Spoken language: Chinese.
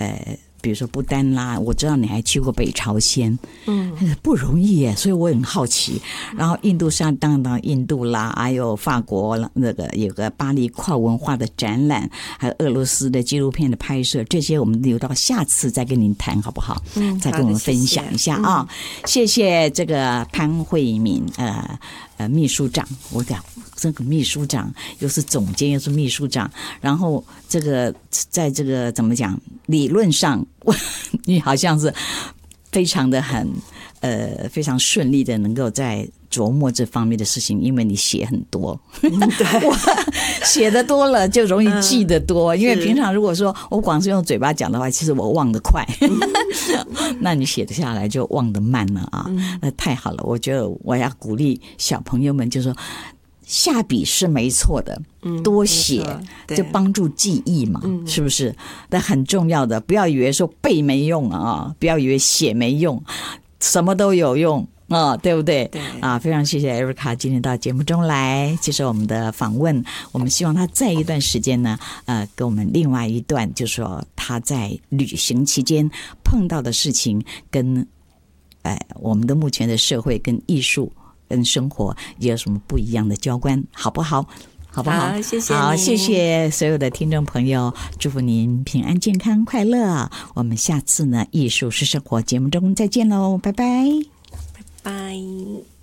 比如说不丹啦，我知道你还去过北朝鲜，不容易耶，所以我很好奇。然后印度上当然印度啦，还有法国那个有个巴黎跨文化的展览，还有俄罗斯的纪录片的拍摄，这些我们留到下次再跟您谈好不好？再跟我们分享一下啊。谢谢这个潘慧敏秘书长，我讲这个秘书长又是总监又是秘书长，然后这个在这个怎么讲，理论上你好像是非常的非常顺利的能够在琢磨这方面的事情，因为你写很多，对，我写的多了就容易记得多，因为平常如果说我光是用嘴巴讲的话，其实我忘得快，那你写得下来就忘得慢了啊，那太好了，我觉得我要鼓励小朋友们，就说下笔是没错的，多写就帮助记忆嘛，是不是？但很重要的，不要以为说背没用啊，不要以为写没用，什么都有用啊，对不对？对啊，非常谢谢 Erica 今天到节目中来接受我们的访问。我们希望她在一段时间呢，跟我们另外一段，就是说她在旅行期间碰到的事情，跟我们的目前的社会跟艺术跟生活也有什么不一样的交关，好不好？好不好？ 好，谢谢。 好，谢谢所有的听众朋友，祝福您平安、健康、快乐。我们下次呢，艺术是生活节目中再见喽，拜拜， 拜拜。